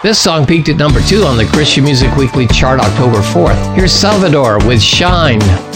This song peaked at number 2 on the Christian Music Weekly chart October 4th. Here's Salvador with Shine.